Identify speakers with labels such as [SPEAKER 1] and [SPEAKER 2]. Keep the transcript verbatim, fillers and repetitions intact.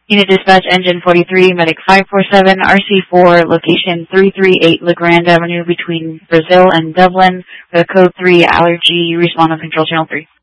[SPEAKER 1] Unit Dispatch Engine forty-three, Medic five four seven, R C four, location three three eight LeGrand Avenue between Brazil and Dublin, with code three allergy, respond on Control Channel three.